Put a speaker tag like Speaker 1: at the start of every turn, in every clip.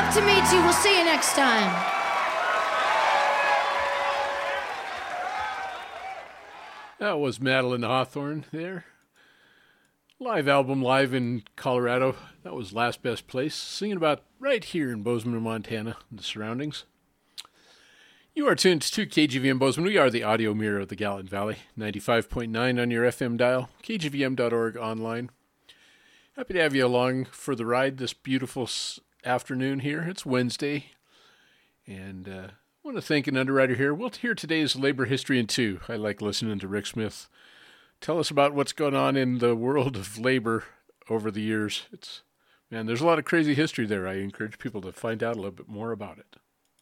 Speaker 1: Love to meet you. We'll see you next time.
Speaker 2: That was Madeline Hawthorne there. Live album live in Colorado. That was Last Best Place. Singing about right here in Bozeman, Montana, and the surroundings. You are tuned to KGVM Bozeman. We are the audio mirror of the Gallatin Valley. 95.9 on your FM dial. KGVM.org online. Happy to have you along for the ride this beautiful afternoon here. It's Wednesday. And I want to thank an underwriter here. We'll hear today's Labor History in 2. I like listening to Rick Smith tell us about what's going on in the world of labor over the years. There's a lot of crazy history there. I encourage people to find out a little bit more about it.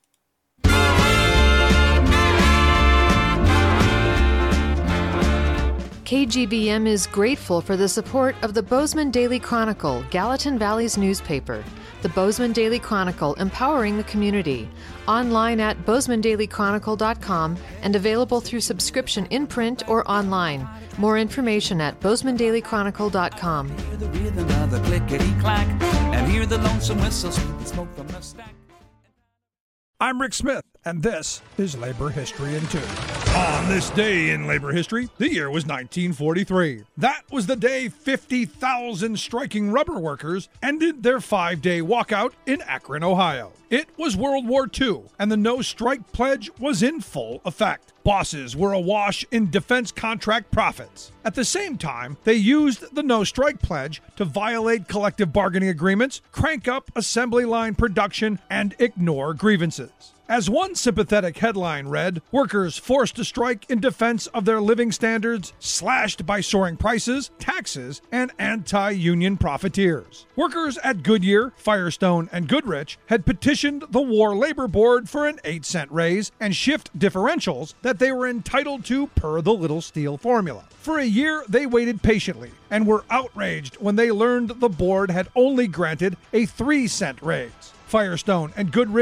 Speaker 3: KGVM is grateful for the support of the Bozeman Daily Chronicle, Gallatin Valley's newspaper. The Bozeman Daily Chronicle, empowering the community. Online at bozemanDailyChronicle.com and available through subscription in print or online. More information at bozemanDailyChronicle.com.
Speaker 4: Hear the rhythm of the clickety-clack and hear the lonesome whistle smoke from the stack.
Speaker 5: I'm Rick Smith, and this is Labor History in 2. On this day in labor history, the year was 1943. That was the day 50,000 striking rubber workers ended their 5-day walkout in Akron, Ohio. It was World War II, and the no-strike pledge was in full effect. Bosses were awash in defense contract profits. At the same time, they used the no-strike pledge to violate collective bargaining agreements, crank up assembly line production, and ignore grievances. As one sympathetic headline read, workers forced to strike in defense of their living standards, slashed by soaring prices, taxes, and anti-union profiteers. Workers at Goodyear, Firestone, and Goodrich had petitioned the War Labor Board for an 8-cent raise and shift differentials that they were entitled to per the Little Steel formula. For a year, they waited patiently and were outraged when they learned the board had only granted a 3-cent raise. Firestone and Goodrich